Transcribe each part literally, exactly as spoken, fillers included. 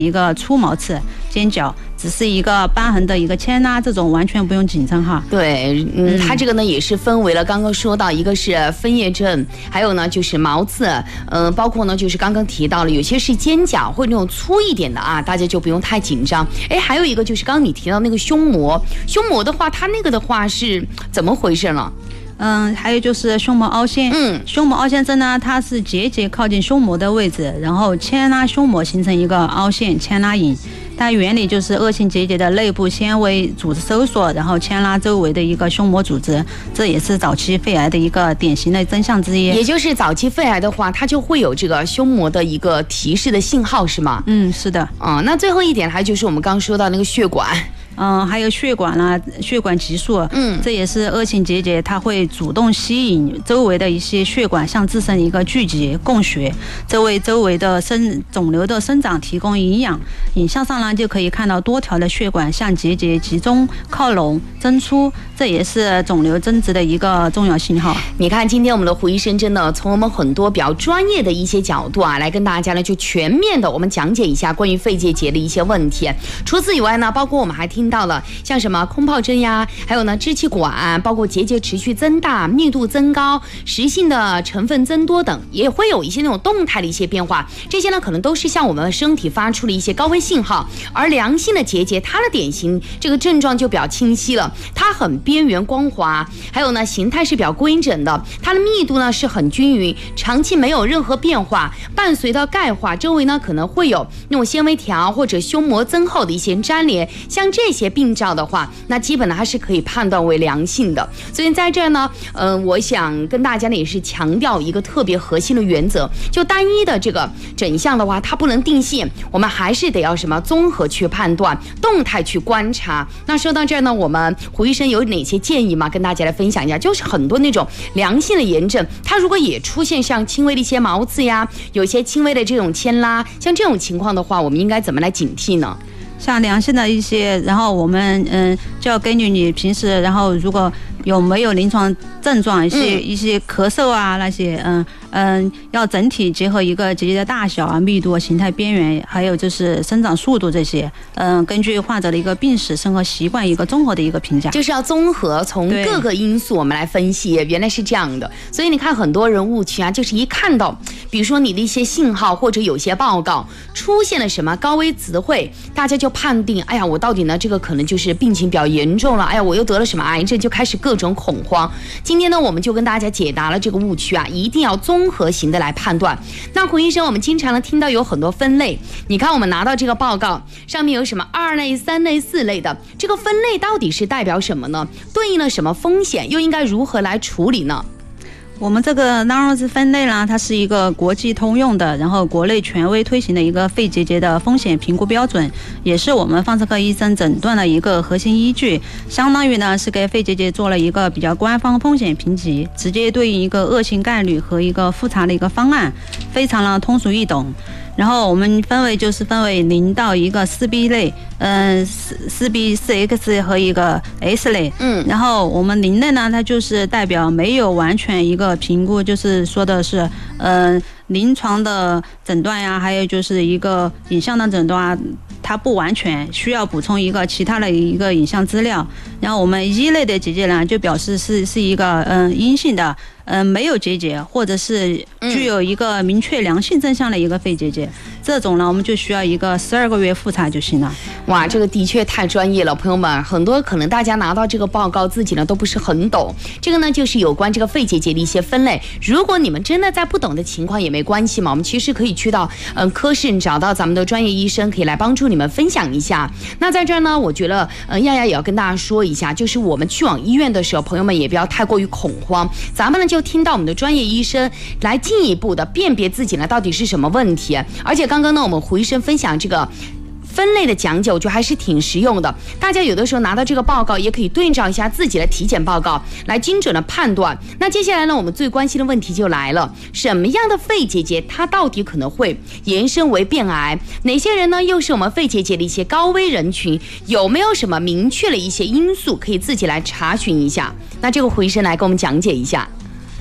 一个粗毛刺、尖角，只是一个瘢痕的一个牵拉，这种完全不用紧张哈。 对，嗯，它这个呢也是分为了刚刚说到，一个是分叶症，还有呢就是毛刺，嗯、呃，包括呢就是刚刚提到了有些是尖角或者那种粗一点的啊，大家就不用太紧张。哎，还有一个就是刚刚你提到那个胸膜，胸膜的话，它那个的话是怎么回事呢？ 嗯，还有就是胸膜凹陷。 嗯， 胸膜凹陷症呢，它是结节靠近胸膜的位置，然后牵拉胸膜形成一个凹陷牵拉引。它原理就是恶性结节的内部纤维组织收缩，然后牵拉周围的一个胸膜组织，这也是早期肺癌的一个典型的征象之一。 也就是早期肺癌的话，它就会有这个胸膜的一个提示的信号，是吗？ 嗯，是的。 啊、嗯，那最后一点还就是我们刚刚说到那个血管。 嗯，还有血管啦、啊，血管急速， 嗯， 这也是恶性结节，它会主动吸引周围的一些血管向自身一个聚集供血，这为周围的生肿瘤的生长提供营养。影像上呢，就可以看到多条的血管向结节集中靠拢增出，这也是肿瘤增殖的一个重要信号。 你看，今天我们的胡医生真的从我们很多比较专业的一些角度啊，来跟大家呢就全面的我们讲解一下关于肺结节的一些问题。除此以外呢，包括我们还听到了像什么空疱疹呀，还有呢支气管，包括结节持续增大、密度增高、实性的成分增多等，也会有一些那种动态的一些变化。这些呢可能都是向我们身体发出了一些高危信号。而良性的结节，它的典型这个症状就比较清晰了，它很边缘光滑，还有呢形态是比较规整的，它的密度呢是很均匀，长期没有任何变化，伴随到钙化，周围呢可能会有那种纤维条或者胸膜增厚的一些粘连，像这些病灶的话，那基本呢还是可以判断为良性的。所以在这儿呢，呃，我想跟大家呢也是强调一个特别核心的原则，就单一的这个诊项的话，它不能定性，我们还是得要什么综合去判断，动态去观察。那说到这儿呢，我们胡医生有哪些建议吗？跟大家来分享一下。就是很多那种良性的炎症，它如果也出现像轻微的一些毛刺呀，有些轻微的这种牵拉，像这种情况的话，我们应该怎么来警惕呢？ 像良性的一些，然后我们嗯就要根据你平时，然后如果有没有临床症状，一些、嗯、一些咳嗽啊那些，嗯嗯，要整体结合一个结节的大小啊、密度、形态、边缘，还有就是生长速度这些，嗯，根据患者的一个病史、生活习惯一个综合的一个评价， 就是要综合从各个因素我们来分析，原来是这样的。所以你看很多人误区啊，就是一看到，比如说你的一些信号或者有些报告出现了什么高危词汇，大家就判定，哎呀，我到底呢这个可能就是病情比较严重了，哎呀，我又得了什么癌症，就开始各种恐慌。今天呢，我们就跟大家解答了这个误区啊，一定要综合型的来判断。那胡医生，我们经常呢听到有很多分类，你看我们拿到这个报告上面有什么二类、三类、四类的，这个分类到底是代表什么呢？对应了什么风险，又应该如何来处理呢？ 我们这个 NAROS 分类呢，它是一个国际通用的，然后国内权威推行的一个肺结节的风险评估标准，也是我们放射科医生诊断的一个核心依据。相当于呢是给肺结节做了一个比较官方风险评级，直接对应一个恶性概率和一个复查的一个方案，非常的通俗易懂。然后我们分为就是分为零到一个四 B 类，嗯，四四 B 四 X 和一个 S 类， 嗯， 然后我们零类呢，它就是代表没有完全一个评估，就是说的是，嗯、呃，临床的诊断呀，还有就是一个影像的诊断啊，它不完全，需要补充一个其他的一个影像资料。然后我们一类的结节呢，就表示是是一个嗯、呃、阴性的。嗯，没有结节，或者是具有一个明确良性征象的一个肺结节，嗯、这种呢，我们就需要一个十二个月复查就行了。 哇，这个的确太专业了，朋友们，很多可能大家拿到这个报告自己呢都不是很懂。这个呢就是有关这个肺结节的一些分类。如果你们真的在不懂的情况也没关系嘛，我们其实可以去到嗯科室找到咱们的专业医生，可以来帮助你们分享一下。那在这儿呢，我觉得嗯亚亚也要跟大家说一下，就是我们去往医院的时候，朋友们也不要太过于恐慌，咱们呢就听到我们的专业医生来进一步的辨别自己呢到底是什么问题。而且刚刚呢我们胡医生分享这个分类的讲解，我觉得还是挺实用的。大家有的时候拿到这个报告，也可以对照一下自己的体检报告，来精准的判断。那接下来呢，我们最关心的问题就来了：什么样的肺结节，它到底可能会延伸为变癌？哪些人呢，又是我们肺结节的一些高危人群？有没有什么明确的一些因素可以自己来查询一下？那这个胡医生来给我们讲解一下。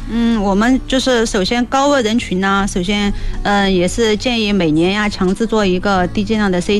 嗯，我们就是首先高危人群呢，首先，嗯、呃，也是建议每年呀强制做一个低剂量的 C